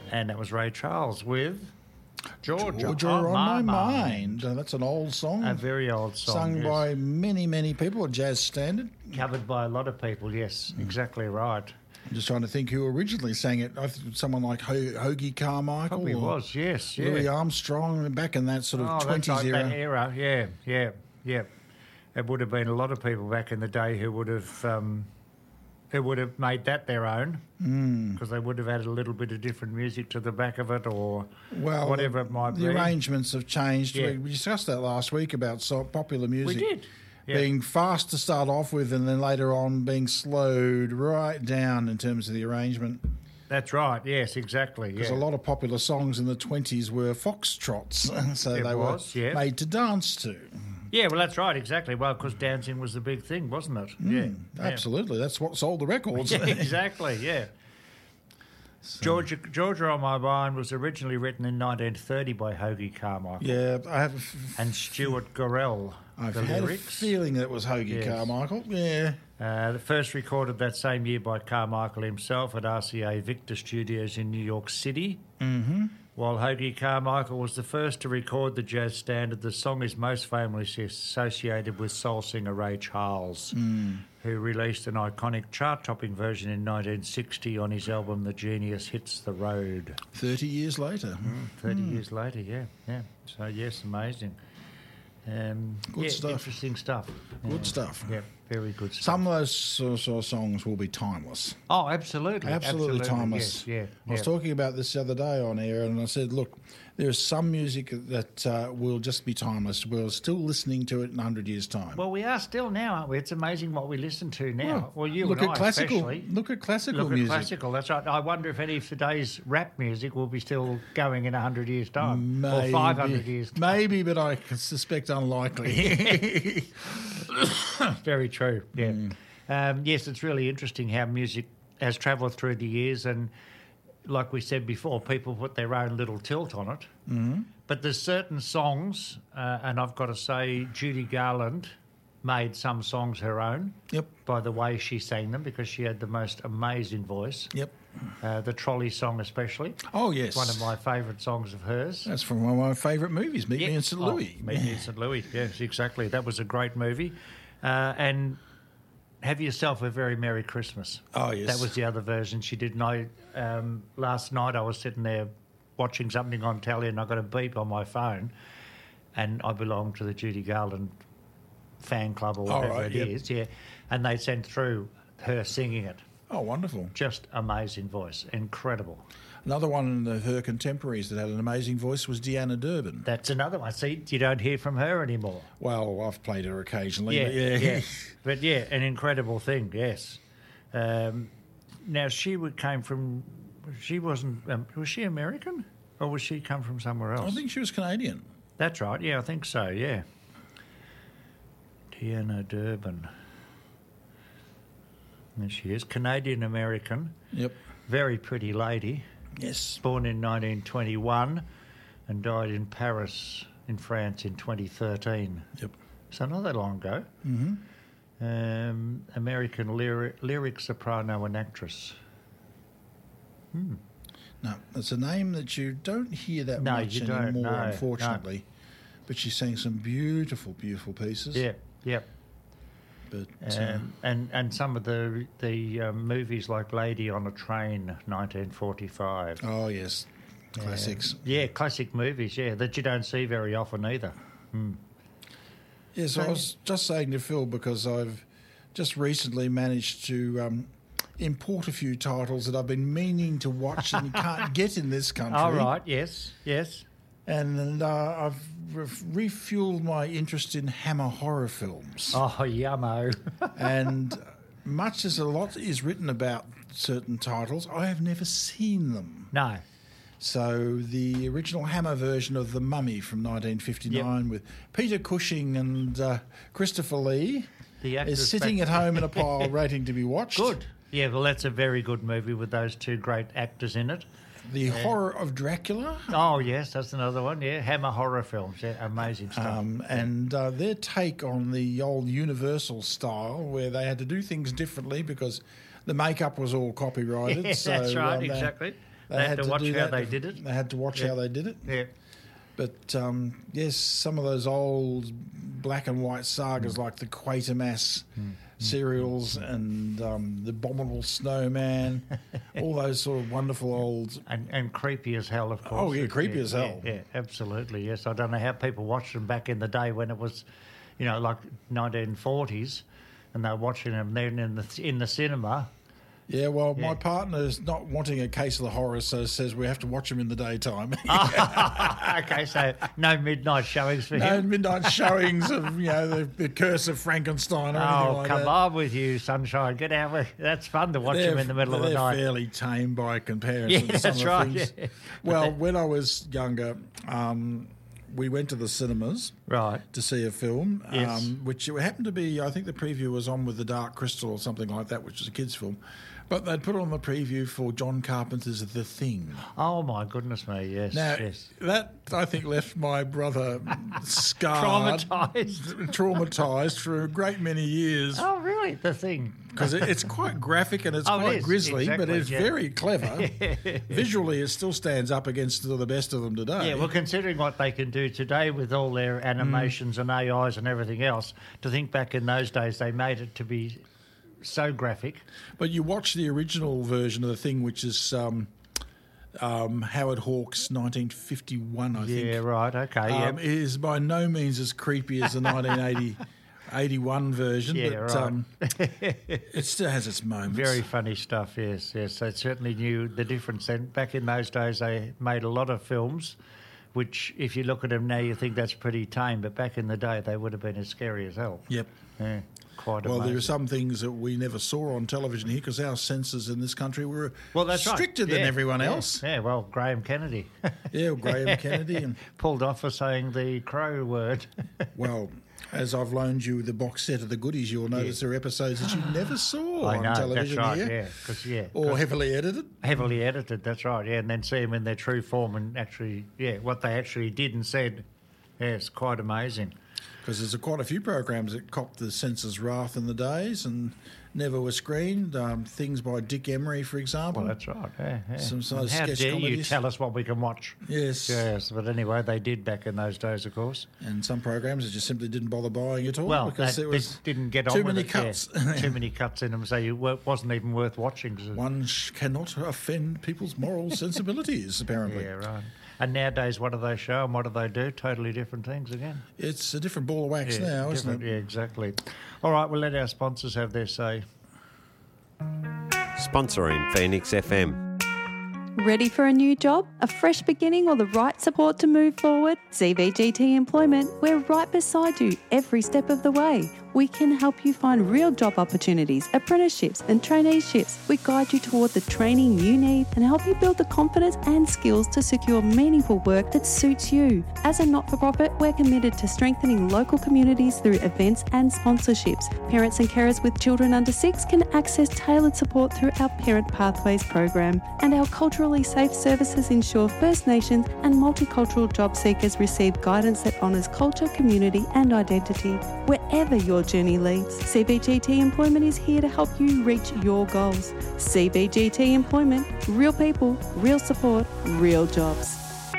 And that was Ray Charles with Georgia on My Mind. That's an old song. A very old song. Sung yes. by many, many people, a jazz standard. Covered by a lot of people, yes. Exactly right. I'm just trying to think who originally sang it. Someone like Hoagie Carmichael. Probably was, yes. Yeah. Louis Armstrong, back in that sort of 20s that's era. That era, yeah. It would have been a lot of people back in the day who would have made that their own because they would have added a little bit of different music to the back of it or whatever it might be. The arrangements have changed. Yeah. We discussed that last week about popular music. We did. Yeah. Being fast to start off with and then later on being slowed right down in terms of the arrangement. That's right, yes, exactly. Because a lot of popular songs in the 20s were foxtrots, so they were made to dance to. Yeah, well, that's right, exactly. Well, because dancing was the big thing, wasn't it? Yeah, absolutely. That's what sold the records. Yeah, exactly, yeah. So. Georgia on My Mind was originally written in 1930 by Hoagie Carmichael. Yeah, I have... And Stuart Gorrell. I've had a feeling that it was Hoagie Carmichael, yeah. The first recorded that same year by Carmichael himself at RCA Victor Studios in New York City. Mm-hmm. While Hoagie Carmichael was the first to record the jazz standard, the song is most famously associated with soul singer Ray Charles, who released an iconic chart-topping version in 1960 on his album The Genius Hits the Road. 30 years later. 30 years later, yeah. So, yes, amazing. Good stuff. Interesting stuff. Good stuff. Yeah, very good stuff. Some of those sort of songs will be timeless. Oh, absolutely. Absolutely timeless. Yes, I was talking about this the other day on air, and I said, look, there is some music that will just be timeless. We're still listening to it in 100 years' time. Well, we are still now, aren't we? It's amazing what we listen to now. Well, you look and at I classical. especially. Look at classical music. music. Look at classical, that's right. I wonder if any of today's rap music will be still going in 100 years' time. Maybe. Or 500 years' time. Maybe, but I suspect unlikely. Very true, yeah. Yes, it's really interesting how music has travelled through the years, and like we said before, people put their own little tilt on it. Mm-hmm. But there's certain songs, and I've got to say Judy Garland made some songs her own. Yep. By the way she sang them, because she had the most amazing voice. Yep. The Trolley song especially. Oh, yes. It's one of my favourite songs of hers. That's from one of my favourite movies, Meet Me in St. Louis. Meet Me in St. Louis, yes, exactly. That was a great movie. And Have Yourself a Very Merry Christmas. Oh, yes. That was the other version she did. And last night I was sitting there watching something on telly and I got a beep on my phone, and I belong to the Judy Garland fan club or whatever it is, yeah. And they sent through her singing it. Oh, wonderful. Just amazing voice. Incredible. Another one of her contemporaries that had an amazing voice was Deanna Durbin. That's another one. See, you don't hear from her anymore. Well, I've played her occasionally. Yeah. But yeah, an incredible thing, yes. Now, she came from... She wasn't... was she American? Or was she come from somewhere else? I think she was Canadian. That's right. Yeah, I think so, yeah. Deanna Durbin. There she is. Canadian-American. Yep. Very pretty lady. Yes. Born in 1921 and died in Paris, in France, in 2013. Yep. So not that long ago. Mm-hmm. American lyric soprano and actress. No, it's a name that you don't hear that much anymore, unfortunately. No. But she sang some beautiful, beautiful pieces. Yeah, yeah. But and some of the movies like Lady on a Train, 1945. Oh yes, classics. Yeah, classic movies. Yeah, that you don't see very often either. Yes, I was just saying to Phil, because I've just recently managed to import a few titles that I've been meaning to watch and can't get in this country. All right. Yes. And I've refueled my interest in Hammer horror films. Oh, yummo. And much as a lot is written about certain titles, I have never seen them. No. So the original Hammer version of The Mummy from 1959 with Peter Cushing and Christopher Lee is sitting at home in a pile waiting to be watched. Good. Yeah, well, that's a very good movie with those two great actors in it. The Horror of Dracula. Oh, yes, that's another one, yeah. Hammer horror films, yeah, amazing stuff. And their take on the old Universal style, where they had to do things differently because the makeup was all copyrighted. Yeah, so, that's right, exactly. They had to watch how they did it. They had to watch how they did it. Yeah. But, yes, some of those old black and white sagas like the Quatermass serials and the Abominable Snowman, all those sort of wonderful old... And creepy as hell, of course. Oh, yeah, creepy as hell. Yeah, absolutely, yes. I don't know how people watched them back in the day when it was, like 1940s, and they were watching them then in the cinema. Yeah, well, my partner is not wanting a case of the horror, so says we have to watch them in the daytime. Okay, so no midnight showings for him? No midnight showings of, the Curse of Frankenstein or anything like that. Oh, come on with you, sunshine. Get out. That's fun to watch them in the middle of the night. They're fairly tame by comparison to some that's of the right. things. Yeah. Well, when I was younger... we went to the cinemas to see a film, which happened to be, I think the preview was on with The Dark Crystal or something like that, which is a kids' film. But they'd put on the preview for John Carpenter's The Thing. Oh, my goodness me, yes. Now, that, I think, left my brother scarred. Traumatised for a great many years. Oh, really? The Thing? Because it's quite graphic and it's quite grisly, but it's very clever. Visually, it still stands up against the best of them today. Yeah, well, considering what they can do today with all their animations and AIs and everything else, to think back in those days they made it to be so graphic. But you watch the original version of The Thing, which is Howard Hawks' 1951, I think. Yeah, right, okay. It is by no means as creepy as the 1981 version, but it still has its moments. Very funny stuff, yes. They certainly knew the difference. And back in those days, they made a lot of films, which, if you look at them now, you think that's pretty tame, but back in the day, they would have been as scary as hell. Yep. Yeah. Quite well, amazing. there are some things that we never saw on television here because our censors in this country were stricter than everyone else. Yeah, well, Graham Kennedy. Graham Kennedy. And pulled off for saying the crow word. Well, as I've loaned you the box set of the goodies, you'll notice there are episodes that you never saw on television that's right, here. Or heavily edited. Heavily edited, that's right, yeah, and then see them in their true form and actually, what they actually did and said. Yeah, it's quite amazing. Because there's quite a few programs that copped the censor's wrath in the days and never were screened. Things by Dick Emery, for example. Well, that's right. Yeah. Some sort of How sketch dare comedies. You tell us what we can watch? Yes. But anyway, they did back in those days, of course. And some programs that just simply didn't bother buying at all. Well, because it was didn't get on too with many it, cuts. Too many cuts in them, so it wasn't even worth watching. One cannot offend people's moral sensibilities, apparently. Yeah, right. And nowadays, what do they show and what do they do? Totally different things again. It's a different ball of wax now, isn't it? Yeah, exactly. All right, we'll let our sponsors have their say. Sponsoring Phoenix FM. Ready for a new job, a fresh beginning, or the right support to move forward? CVGT Employment, we're right beside you every step of the way. We can help you find real job opportunities, apprenticeships and traineeships. We guide you toward the training you need and help you build the confidence and skills to secure meaningful work that suits you. As a not-for-profit, we're committed to strengthening local communities through events and sponsorships. Parents and carers with children under 6 can access tailored support through our Parent Pathways program. And our culturally safe services ensure First Nations and multicultural job seekers receive guidance that honours culture, community and identity. Wherever your journey leads, CVGT Employment is here to help you reach your goals. CVGT Employment, real people, real support, real jobs.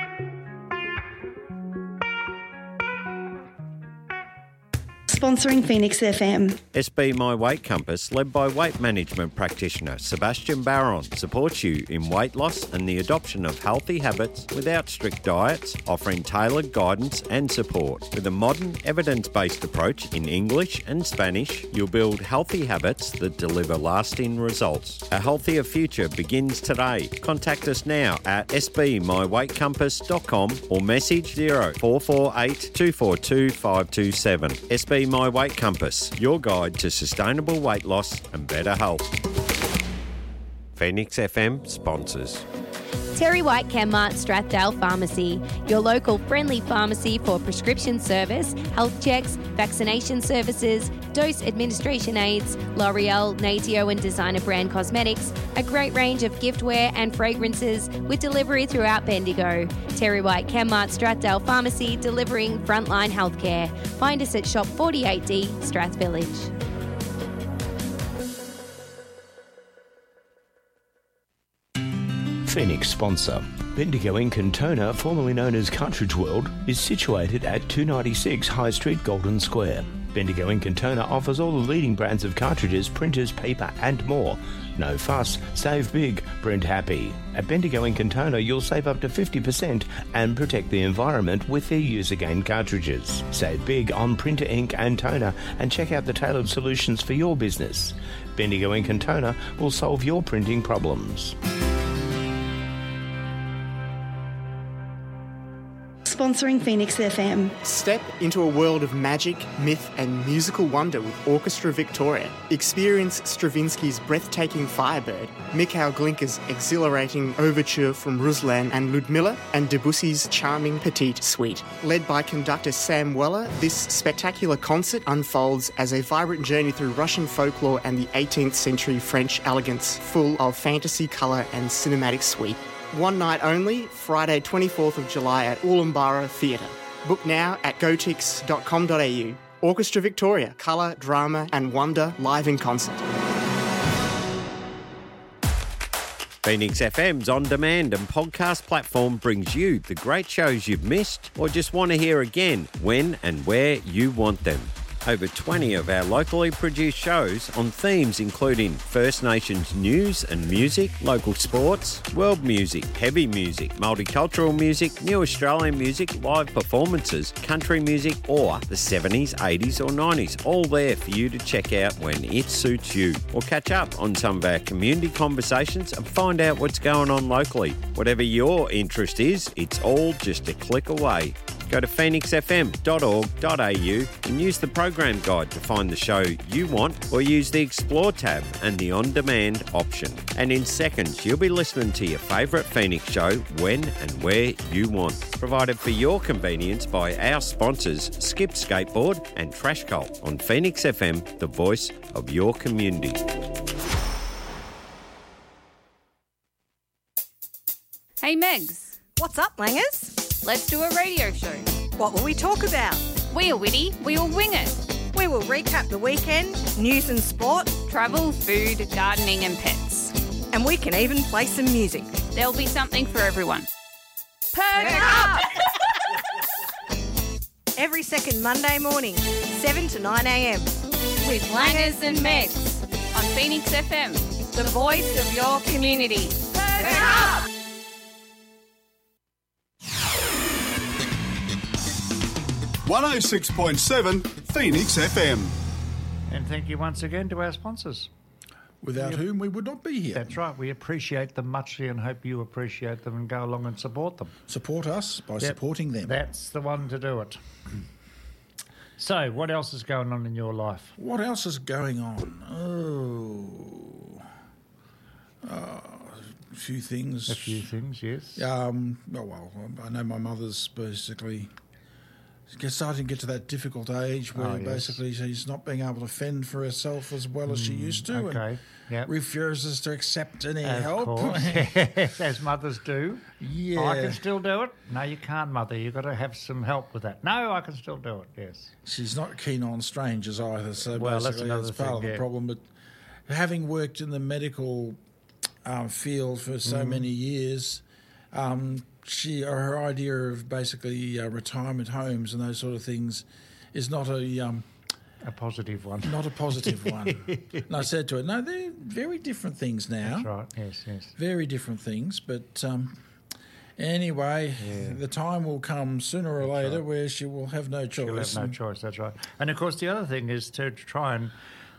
Sponsoring Phoenix FM. SB My Weight Compass, led by weight management practitioner Sebastian Barron, supports you in weight loss and the adoption of healthy habits without strict diets, offering tailored guidance and support. With a modern, evidence-based approach in English and Spanish, you'll build healthy habits that deliver lasting results. A healthier future begins today. Contact us now at sbmyweightcompass.com or message 0448 242 527. SB My Weight Compass, your guide to sustainable weight loss and better health. Phoenix FM sponsors. Terry White Chemmart Strathdale Pharmacy, your local friendly pharmacy for prescription service, health checks, vaccination services, dose administration aids, L'Oreal, Natio and designer brand cosmetics, a great range of giftware and fragrances with delivery throughout Bendigo. Terry White Chemmart Strathdale Pharmacy, delivering frontline healthcare. Find us at Shop 48D, Strath Village. Phoenix sponsor. Bendigo Ink and Toner, formerly known as Cartridge World, is situated at 296 High Street, Golden Square. Bendigo Ink and Toner offers all the leading brands of cartridges, printers, paper and more. No fuss, save big, print happy. At Bendigo Ink and Toner, you'll save up to 50% and protect the environment with their use-again cartridges. Save big on printer ink and toner and check out the tailored solutions for your business. Bendigo Ink and Toner will solve your printing problems. Sponsoring Phoenix FM. Step into a world of magic, myth and musical wonder with Orchestra Victoria. Experience Stravinsky's breathtaking Firebird, Mikhail Glinka's exhilarating overture from Ruslan and Ludmilla, and Debussy's charming Petite Suite. Led by conductor Sam Weller, this spectacular concert unfolds as a vibrant journey through Russian folklore and the 18th century French elegance, full of fantasy, colour and cinematic sweep. One night only, Friday 24th of July at Ulaanbaatar Theatre. Book now at gotix.com.au. Orchestra Victoria, colour, drama and wonder live in concert. Phoenix FM's on-demand and podcast platform brings you the great shows you've missed or just want to hear again when and where you want them. Over 20 of our locally produced shows on themes including First Nations news and music, local sports, world music, heavy music, multicultural music, new Australian music, live performances, country music or the 70s, 80s or 90s, all there for you to check out when it suits you. Or catch up on some of our community conversations and find out what's going on locally. Whatever your interest is, it's all just a click away. Go to phoenixfm.org.au and use the program guide to find the show you want or use the Explore tab and the On-Demand option. And in seconds, you'll be listening to your favourite Phoenix show when and where you want. Provided for your convenience by our sponsors, Skip Skateboard and Trash Cult on Phoenix FM, the voice of your community. Hey Megs. What's up, Langers? Let's do a radio show. What will we talk about? We are witty, we will wing it. We will recap the weekend, news and sport, travel, food, gardening and pets. And we can even play some music. There'll be something for everyone. Perk up! Every second Monday morning, 7 to 9 a.m. With Langers and Megs on Phoenix FM, the voice of your community. Perk up! 106.7 Phoenix FM. And thank you once again to our sponsors. Without whom we would not be here. That's right. We appreciate them muchly and hope you appreciate them and go along and support them. Support us by supporting them. That's the one to do it. So, what else is going on in your life? What else is going on? A few things. A few things, yes. I know my mother's basically starting to get to that difficult age where basically she's not being able to fend for herself as well as she used to, and refuses to accept any help. As mothers do. Yeah, I can still do it. No, you can't, mother. You've got to have some help with that. No, I can still do it. Yes. She's not keen on strangers either. So well, basically that's part of the problem. But having worked in the medical field for so many years. Her idea of basically retirement homes and those sort of things is not a positive one. Not a positive one. And I said to her, no, they're very different things now. That's right, yes. Very different things. But anyway, the time will come sooner or later where she will have no choice. She'll have no choice, that's right. And, of course, the other thing is to try and,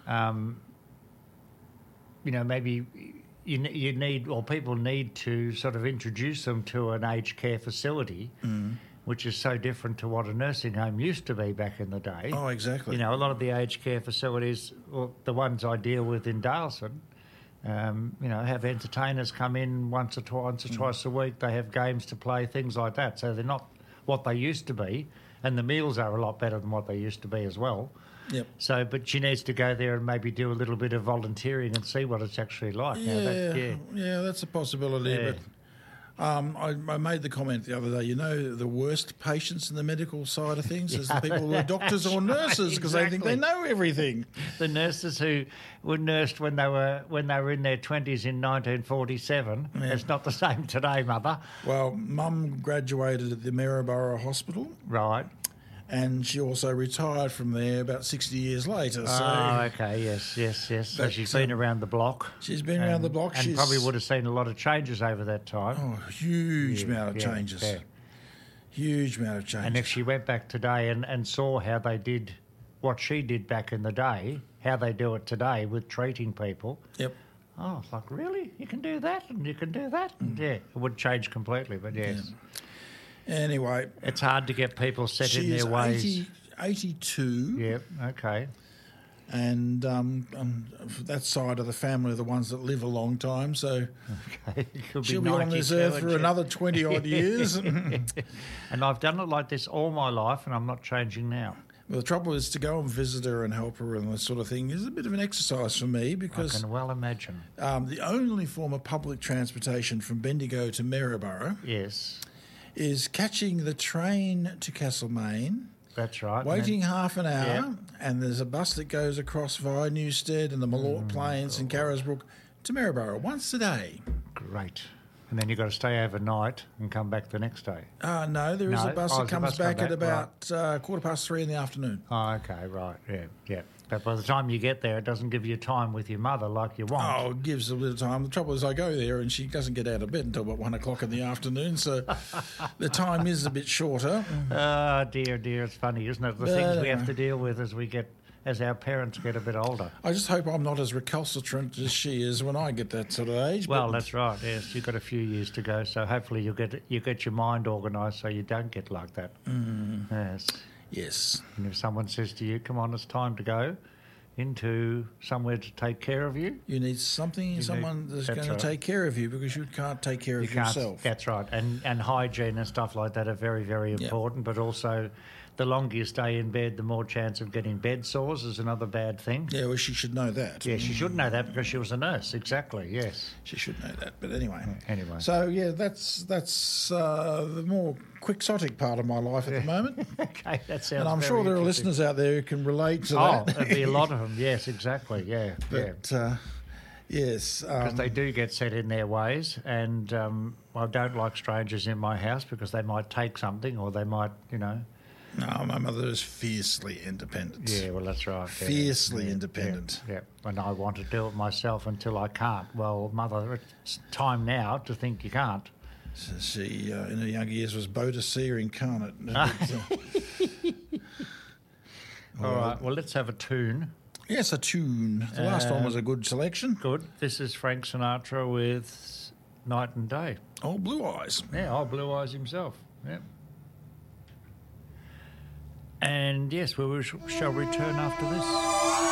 maybe... You need, or people need to sort of introduce them to an aged care facility, which is so different to what a nursing home used to be back in the day. Oh, exactly. A lot of the aged care facilities, well, the ones I deal with in Darlington, have entertainers come in once or twice a week. They have games to play, things like that. So they're not what they used to be, and the meals are a lot better than what they used to be as well. Yep. So, but she needs to go there and maybe do a little bit of volunteering and see what it's actually like. Yeah, that's a possibility. Yeah. But I made the comment the other day, you know, the worst patients in the medical side of things is the people who are doctors or nurses because they think they know everything. The nurses who were nursed when they were in their 20s in 1947. Yeah. It's not the same today, Mother. Well, Mum graduated at the Maryborough Hospital. Right. And she also retired from there about 60 years later. So okay, yes. So she's been around the block. She's been around the block. And probably would have seen a lot of changes over that time. Oh, huge amount of changes. Yeah. Huge amount of changes. And if she went back today and saw how they did what she did back in the day, how they do it today with treating people. Yep. Oh, it's like, really? You can do that and you can do that? And yeah, it would change completely, but yes. Yeah. Anyway. It's hard to get people set in their ways. 82. Yep, okay. And that side of the family are the ones that live a long time, so she'll be on this earth for another 20-odd years. And I've done it like this all my life, and I'm not changing now. Well, the trouble is to go and visit her and help her and that sort of thing is a bit of an exercise for me because... I can well imagine. The only form of public transportation from Bendigo to Maryborough... Yes. ...is catching the train to Castlemaine... That's right. Waiting half an hour, and there's a bus that goes across via Newstead and the Malort Plains and Carisbrook to Maryborough once a day. Great. And then you've got to stay overnight and come back the next day. No, there is a bus that comes back at about 3:15 in the afternoon. Oh, okay, right, yeah. But by the time you get there, it doesn't give you time with your mother like you want. Oh, it gives a little time. The trouble is I go there and she doesn't get out of bed until about 1 o'clock in the afternoon, so the time is a bit shorter. Oh, dear, it's funny, isn't it? The things we have to deal with as our parents get a bit older. I just hope I'm not as recalcitrant as she is when I get that sort of age. Well, that's right, yes. You've got a few years to go, so hopefully you get your mind organised so you don't get like that. Yes. Yes. And if someone says to you, come on, it's time to go into somewhere to take care of you. You need someone that's going to take care of you because you can't take care of yourself. That's right. And hygiene and stuff like that are very, very important, but also the longer you stay in bed, the more chance of getting bed sores is another bad thing. Yeah, well, she should know that. Yeah, she should know that because she was a nurse, exactly, yes. She should know that, but anyway. Anyway. So, yeah, that's the more quixotic part of my life at the moment. Okay, that sounds And I'm sure there are listeners out there who can relate to that. Oh, there'd be a lot of them, yes, exactly, yeah. But, yes. Because they do get set in their ways, and I don't like strangers in my house because they might take something or they might, No, my mother is fiercely independent. Yeah, well, that's right. Fiercely independent. Yeah, and I want to do it myself until I can't. Well, Mother, it's time now to think you can't. So she, in her younger years, was Boadicea incarnate. All right, well, let's have a tune. Yes, a tune. The last one was a good selection. Good. This is Frank Sinatra with Night and Day. Old Blue Eyes. Yeah, Old Blue Eyes himself. Yeah. And yes, we shall return after this.